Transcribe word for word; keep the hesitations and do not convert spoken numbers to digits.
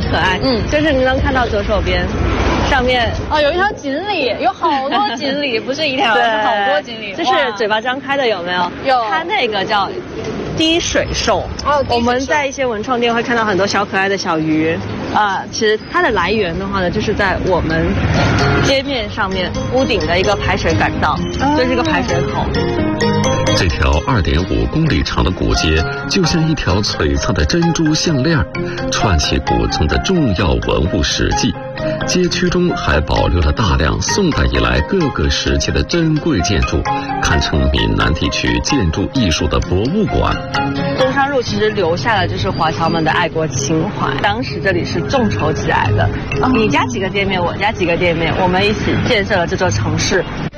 可爱。嗯，就是你能看到左手边。上面哦，有一条锦鲤，有好多锦鲤，不是一条，是好多锦鲤。 这是嘴巴张开的，有没有？ 有。 它那个叫滴水兽。哦，我们在一些文创店会看到很多小可爱的小鱼。啊、呃，其实它的来源的话呢，就是在我们街面上面屋顶的一个排水管道，哦、就是一个排水口。 这条二点五公里长的古街，就像一条璀璨的珍珠项链，串起古村的重要文物史迹。街区中还保留了大量宋代以来各个时期的珍贵建筑，堪称闽南地区建筑艺术的博物馆。 东山路其实留下了就是华侨们的爱国情怀，当时这里是众筹起来的，你家几个店面，我家几个店面，我们一起建设了这座城市。